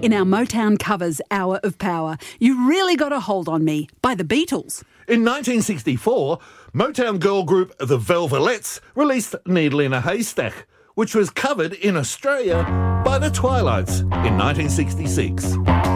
in our Motown Covers Hour of Power. You Really Got a Hold on Me by the Beatles. In 1964, Motown girl group The Velvelettes released Needle in a Haystack, which was covered in Australia by the Twilights in 1966.